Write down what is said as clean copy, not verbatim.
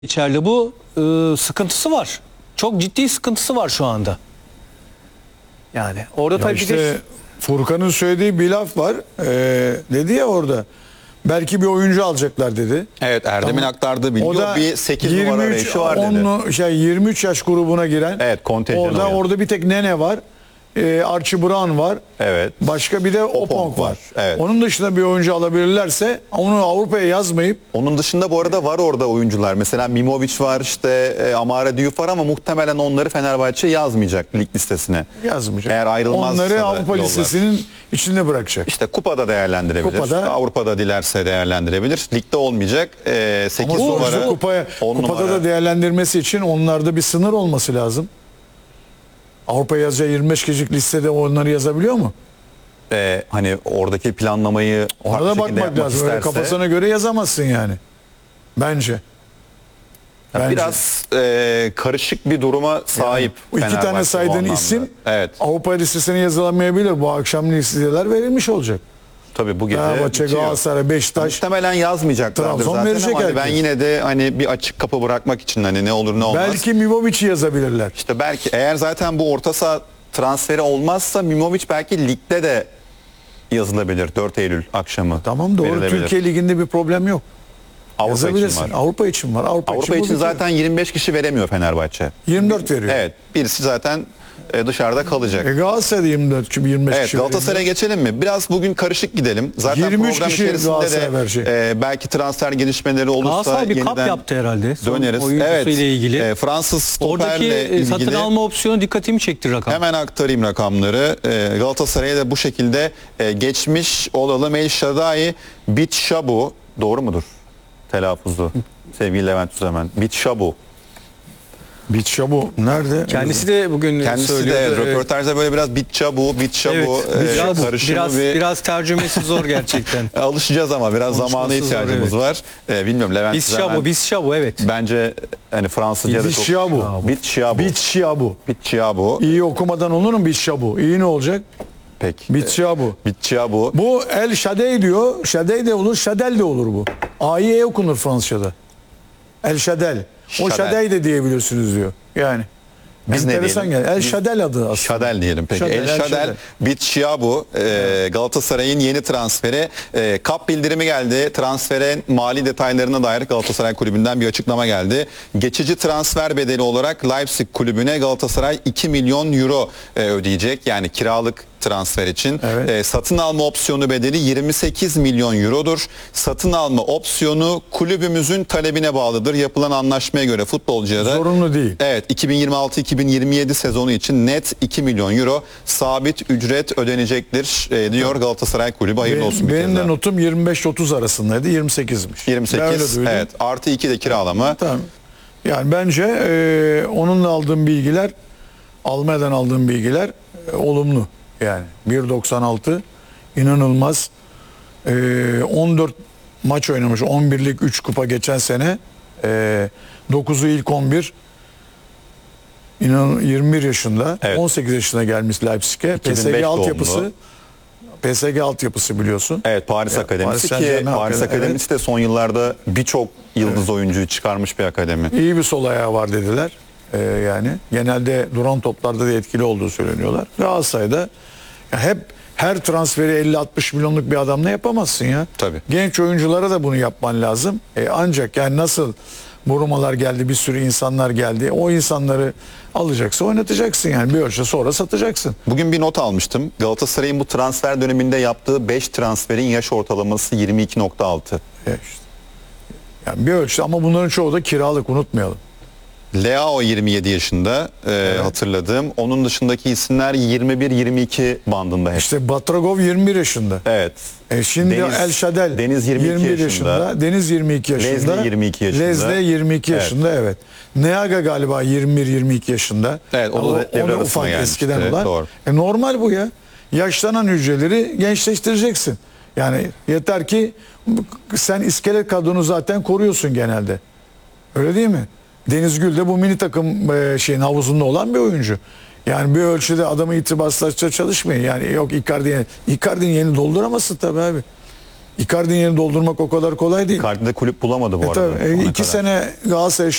İçeride bu sıkıntısı var. Çok ciddi sıkıntısı var şu anda. Yani orada Ya tabii işte bir Furkan'ın söylediği bir laf var. Dedi ya orada. Belki bir oyuncu alacaklar dedi. Evet, Erdem'in Tamam. aktardığı bilgi O da bir 8 numara arayışı var dedi. 23 yaş grubuna giren. Evet, kontenjanı o. Orada bir tek Nene var. Archie Brown var. Evet. Başka bir de Opong var. Evet. Onun dışında bir oyuncu alabilirlerse onu Avrupa'ya yazmayıp Onun dışında bu arada var orada oyuncular. Mesela Mimovic var, işte Amara Diouf var ama muhtemelen onları Fenerbahçe yazmayacak lig listesine. yazmayacak. Eğer ayrılmazsa onları da Avrupa yollar. listesinin içinde bırakacak. İşte kupada değerlendirebilir. Kupada- Avrupa'da dilerse değerlendirebilir. Ligde olmayacak. 8 Ama sonuçta numara. 10 kupada numara. da değerlendirmesi için onlarda bir sınır olması lazım. Avrupa yazacağı 25 kişilik listede onları yazabiliyor mu? Hani oradaki planlamayı Ona farklı da şekilde bakmak yapmak lazım. Öyle isterse. kafasına göre yazamazsın yani. Bence. Bence. Biraz karışık bir duruma sahip. Bu iki Fenerbahçe tane bu saydığın anlamda. isim Evet. Avrupa listesine yazılamayabilir. Bu akşam listeler verilmiş olacak. Tabii bu gece Fenerbahçe, bitiyor. Galatasaray, Beşiktaş. Muhtemelen yazmayacaklardır Trabzon zaten verecek ama hani ben herkes. yine de hani bir açık kapı bırakmak için hani ne olur ne olmaz. Belki Mimovic'i yazabilirler. İşte belki eğer zaten bu orta saha transferi olmazsa Mimovic belki ligde de yazılabilir 4 Eylül akşamı. Tamam doğru. verilebilir. Türkiye Ligi'nde bir problem yok. Avrupa için Yazabilirsin. var. Avrupa için var. Avrupa Avrupa bu için bitiyor. zaten 25 kişi veremiyor Fenerbahçe. 24 veriyor. Evet, birisi zaten dışarıda kalacak. Galatasaray'da 24 25 Evet, kişi Galatasaray'a geçelim mi? Biraz bugün karışık gidelim. Zaten 23 program kişi içerisinde Galatasaray de verecek. belki transfer gelişmeleri olursa Galatasaray bir kap yeniden yaptı herhalde. Son döneriz. oyuncusu Evet, ile ilgili. Fransız stoperle Oradaki satın ilgili alma opsiyonu dikkatimi çekti rakam. hemen aktarayım rakamları. Galatasaray'a da bu şekilde geçmiş olalım. El Shaddai Bitshabu, doğru mudur telaffuzu? Sevgili Levent Üzemen. Bitshabu. Bitşabu nerede? Kendisi de bugün Kendisi de söylüyordu. röportajda böyle biraz Bitshabu Evet, karışımı biraz tercümesi zor gerçekten. alışacağız ama biraz Konuşması zamana zor, ihtiyacımız evet. var. Bilmiyorum Levent Üzemen, Bisşabu evet. bence hani Fransızca da çok Bitşabu. Bitshabu. Bitşabu. Bitshabu. İyi okumadan olur mu Bitşabu? İyi ne olacak? Peki. Bitşabu. Bitshabu. Bu El Şadey diyor. Şadey de olur, Şadel de olur bu. A'yı okunur Fransızca'da. El Şadel. O Şadel. Şadey de diyebilirsiniz diyor. Yani. Biz ne enteresan diyelim? geldi. El Biz- Şadel adı aslında. Şadel diyelim peki. Şadel, El El Şadel Şadel. Bitshabu Galatasaray'ın yeni transferi. Kap bildirimi geldi. Transferin mali detaylarına dair Galatasaray Kulübü'nden bir açıklama geldi. Geçici transfer bedeli olarak Leipzig Kulübü'ne Galatasaray 2 milyon euro ödeyecek. Yani kiralık transfer için. Evet. Satın alma opsiyonu bedeli 28 milyon eurodur. Satın alma opsiyonu kulübümüzün talebine bağlıdır. Yapılan anlaşmaya göre futbolcuya da Zorunlu değil. evet, 2026-2027 sezonu için net 2 milyon euro sabit ücret ödenecektir diyor Galatasaray Kulübü. Hayırlı olsun bir Benim kez de daha. notum 25-30 arasındaydı. 28'miş. 28 Ben öyle duydum. evet, artı 2 de kiralama. Tamam. Yani bence onunla aldığım bilgiler, Almanya'dan aldığım bilgiler olumlu. Yani 1.96 inanılmaz. 14 maç oynamış. 11'lik 3 kupa geçen sene. 9'u ilk 11. 21 yaşında. Evet. 18 yaşına gelmiş Leipzig'e. 2005 PSG altyapısı. doğumlu. PSG altyapısı biliyorsun. Evet, Paris Akademisi Paris ki Saint-Germain Paris Akademi, Akademisi de son yıllarda birçok yıldız oyuncuyu çıkarmış bir akademi. İyi bir sol ayağı var dediler. Yani genelde duran toplarda da etkili olduğu söyleniyorlar. Galatasaray'da ya hep her transferi 50-60 milyonluk bir adamla yapamazsın ya. Tabii. Genç oyunculara da bunu yapman lazım. Ancak yani nasıl Borumalar geldi, bir sürü insanlar geldi. O insanları alacaksa oynatacaksın yani. Bir ölçü sonra satacaksın. Bugün bir not almıştım. Galatasaray'ın bu transfer döneminde yaptığı 5 transferin yaş ortalaması 22.6. İşte. Yani bir ölçü ama bunların çoğu da kiralık, unutmayalım. Leao 27 yaşında hatırladığım. Onun dışındaki isimler 21-22 bandında hep. İşte Batragov 21 yaşında. Evet. Şimdi Deniz- El Şadel Deniz 22 yaşında. Deniz 22 yaşında. Lezle 22 yaşında. Lezle 22 Evet. yaşında evet. Neaga galiba 21-22 yaşında. Evet, o da devre arasına ufak gelmişti. eskiden olan. Doğru. Normal bu ya. Yaşlanan hücreleri gençleştireceksin. Yani yeter ki sen iskelet kadronu zaten koruyorsun genelde. Öyle değil mi? Deniz Gül de bu mini takım şeyin havuzunda olan bir oyuncu. Yani bir ölçüde adamı itibarsızlaştırmaya çalışmayın. Yani yok Icardi'nin yerini dolduramazsın tabii abi. Icardi'nin yerini doldurmak o kadar kolay değil. Icardi'de kulüp bulamadı bu arada. Tabii, ona 2 kadar. sene Galatasaray